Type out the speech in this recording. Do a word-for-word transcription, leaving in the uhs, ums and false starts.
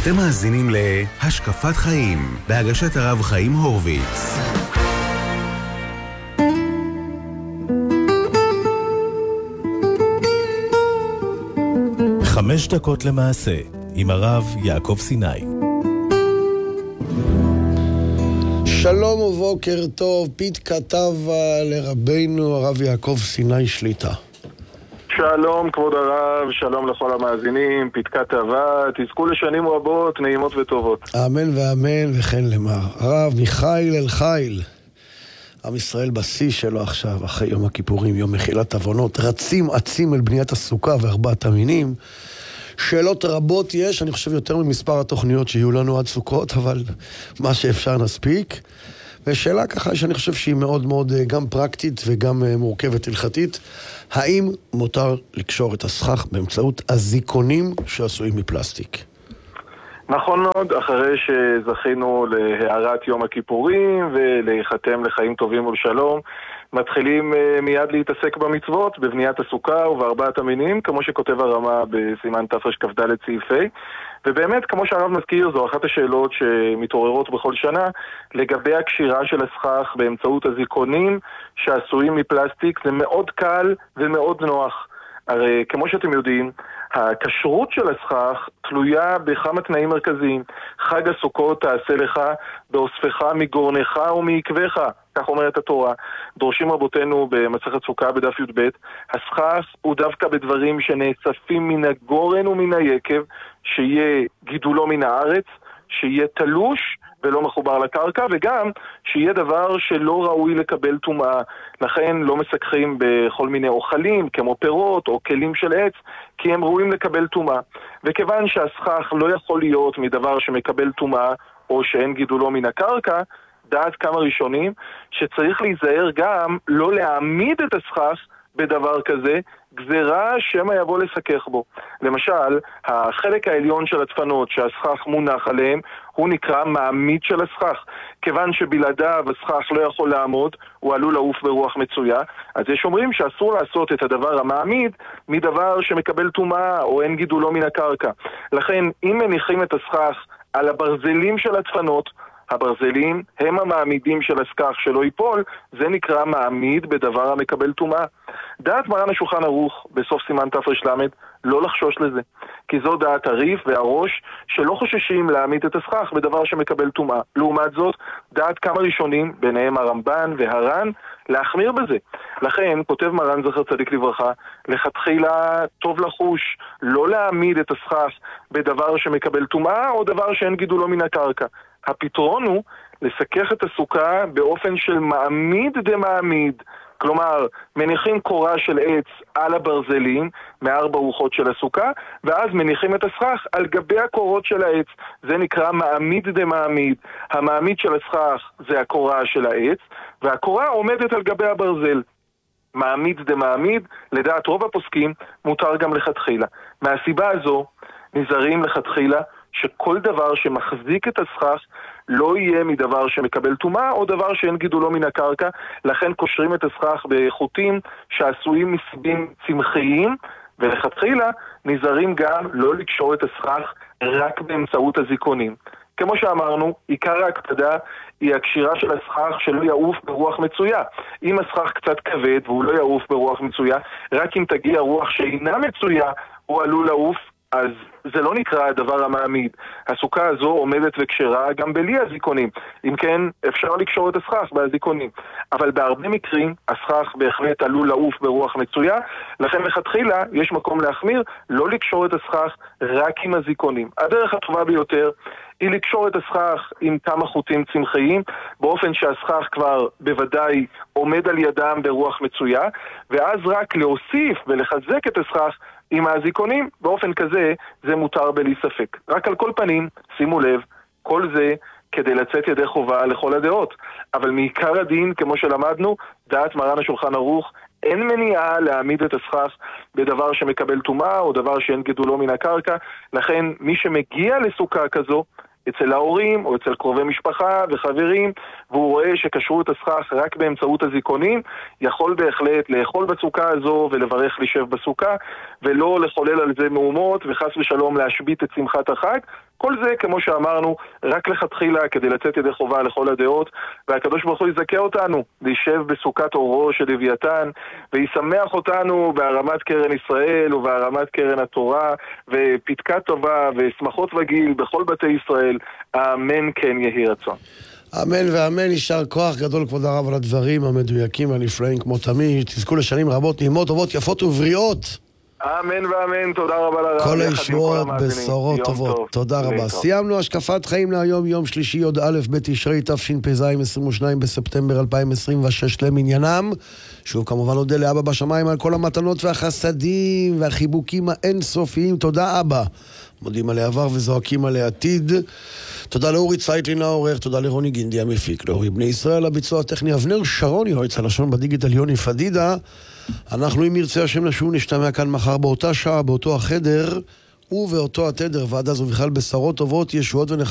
אתם מאזינים להשקפת חיים, בהגשת הרב חיים הורוביץ. חמש דקות למעשה, עם הרב יעקב סיני. שלום ובוקר טוב, פית כתב לרבינו הרב יעקב סיני שליטה. שלום כבוד הרב, שלום לכל המאזינים, פתקה טובה, תזכו לשנים רבות, נעימות וטובות. אמן ואמן וכן למר. הרב מיכאל אל חיל, עם ישראל בשיא שלו עכשיו, אחרי יום הכיפורים, יום מחילת עוונות, רצים עצים אל בניית הסוכה וארבעת המינים. שאלות רבות יש, אני חושב יותר ממספר התוכניות שיהיו לנו עד סוכות, אבל מה שאפשר נספיק. ושאלה ככה שאני חושב שהיא מאוד מאוד גם פרקטית וגם מורכבת הלכתית, האם מותר לקשור את הסכך באמצעות הזיקונים שעשויים מפלסטיק? נכון מאוד, אחרי שזכינו להארת יום הכיפורים ולהיחתם לחיים טובים ולשלום, מתחילים מיד להתעסק במצוות, בבניית הסוכה ובארבעת המינים, כמו שכותב הרמה בסימן תרכ"ד סעיף ה'. ובאמת, כמו שהרב מזכיר, זו אחת השאלות שמתעוררות בכל שנה, לגבי הקשירה של הסכך באמצעות הזיקונים שעשויים מפלסטיק. זה מאוד קל ומאוד נוח. הרי כמו שאתם יודעים, הכשרות של הסכך תלויה בכמה תנאים מרכזיים. חג הסוכות תעשה לך באוספך מגורנך ומעקבך, כך אומרת התורה. דורשים רבותינו במסכת סוכה בדף י"ב, הסכך הוא דווקא בדברים שנאספים מן הגורן ומן היקב, שיהיה גידולו מן הארץ, שיהיה תלוש ולא מחובר לקרקע, וגם שיהיה דבר שלא ראוי לקבל טומאה. לכן לא מסככים בכל מיני אוכלים, כמו פירות או כלים של עץ, כי הם ראויים לקבל טומאה. וכיוון שהסכך לא יכול להיות מדבר שמקבל טומאה, או שאין גידולו מן הקרקע, דעת כמה ראשונים שצריך להיזהר גם לא להעמיד את הסכך בדבר כזה, גזרה שמא יבוא לסכך בו. למשל, החלק העליון של הדפנות שהסכך מונח עליהם, הוא נקרא מעמיד של הסכך. כיוון שבלעדיו הסכך לא יכול לעמוד, הוא עלול לעוף ברוח מצויה, אז יש אומרים שאסור לעשות את הדבר המעמיד מדבר שמקבל טומאה או אין גידולו מן הקרקע. לכן, אם מניחים את הסכך על הברזלים של הדפנות, הברזלים הם המעמידים של הסכך שלא ייפול, זה נקרא מעמיד בדבר המקבל טומאה. דעת מרן השולחן ערוך בסוף סימן תר"ל לא לחשוש לזה, כי זו דעת הריף והראש שלא חוששים להעמיד את הסכך בדבר שמקבל טומאה. לעומת זאת, דעת כמה ראשונים, ביניהם הרמב"ן והר"ן, להחמיר בזה. לכן כותב מרן זכר צדיק לברכה, לכתחילה טוב לחוש לא להעמיד את הסכך בדבר שמקבל טומאה או דבר שאין גידולו מן הקרקע. הפתרון הוא לסכך את הסוכה באופן של מעמיד דמעמיד, כלומר מניחים קורה של עץ על הברזלים מארבע רוחות של הסוכה, ואז מניחים את הסכך על גבי הקורות של העץ. זה נקרא מעמיד דמעמיד. המעמיד של הסכך זה הקורה של העץ, והקורה עומדת על גבי הברזל. מעמיד דמעמיד, לדעת רוב הפוסקים, מותר גם לכתחילה. מהסיבה הזו נזהרים לכתחילה שכל דבר שמחזיק את הסכך לא יהיה מדבר שמקבל טומאה או דבר שאין גידולו מן הקרקע. לכן קושרים את הסכך בחוטים שעשויים מסבים צמחיים, ולכתחילה נזהרים גם לא לקשור את הסכך רק באמצעות הזיקונים. כמו שאמרנו, עיקר ההקפדה היא הקשירה של הסכך שלא יעוף ברוח מצויה. אם הסכך קצת כבד והוא לא יעוף ברוח מצויה, רק אם תגיע רוח שאינה מצויה הוא עלול לעוף, אז זה לא נקרא הדבר המעמיד. הסוכה הזו עומדת וקשרה גם בלי הזיקונים. אם כן, אפשר לקשור את הסכך בהזיקונים. אבל בהרבה מקרים, הסכך בהחלט עלול לעוף ברוח מצויה, לכן לכתחילה יש מקום להחמיר, לא לקשור את הסכך רק עם הזיקונים. הדרך הטובה ביותר היא לקשור את הסכך עם כמה חוטים צמחיים, באופן שהסכך כבר בוודאי עומד על ידם ברוח מצויה, ואז רק להוסיף ולחזק את הסכך עם הזיקונים. באופן כזה זה מותר בלי ספק. רק על כל פנים, שימו לב, כל זה כדי לצאת ידי חובה לכל הדעות. אבל מעיקר הדין, כמו שלמדנו, דעת מרן השולחן ערוך, אין מניעה להעמיד את הסכך בדבר שמקבל טומאה או דבר שאין גידולו מן הקרקע. לכן מי שמגיע לסוכה כזו אצל ההורים או אצל קרובי משפחה וחברים, והוא רואה שכשרות הסכך רק באמצעות הזיכונים, יכול בהחלט לאכול בסוכה הזו ולברך לשב בסוכה, ולא לחולל על זה מהומות וחס ושלום להשבית את שמחת החג. כל זה, כמו שאמרנו, רק לכתחילה כדי לצאת ידי חובה לכל הדעות, והקדוש ברוך הוא יזכה אותנו להישב בסוכת אורו של לוויתן, וישמח אותנו בהרמת קרן ישראל ובהרמת קרן התורה, ופתקה טובה ושמחות וגיל בכל בתי ישראל. אמן כן יהי רצון. אמן ואמן, יישר כוח גדול כבוד הרב על הדברים המדויקים והנפלאים כמו תמיד. תזכו לשנים רבות, נעימות, טובות, יפות ובריאות. אמן ואמן, תודה רבה לרב. כל הישועות, בשורות טובות. טוב. תודה רבה. טוב. סיימנו השקפת חיים להיום, יום שלישי, י' א' בתשרי תשפ"ז, עשרים ושניים בספטמבר אלפיים עשרים ושש למניינם. שוב כמובן נודה לאבא בשמיים על כל המתנות והחסדים והחיבוקים האינסופיים. תודה אבא. מודים על העבר וזועקים על העתיד. תודה לאורי צייטלין העורך, תודה לרוני גינדי המפיק, לאורי בני ישראל הביצוע הטכני, אבנר שרוני, יועץ הלשון בדיגיטל יוני פדידה. אנחנו אם ירצה השם נשוב נשתמע כאן מחר באותה שעה, באותו החדר ובאותו התדר. ועד אז ובכלל בשורות טובות, ישועות ונחמות.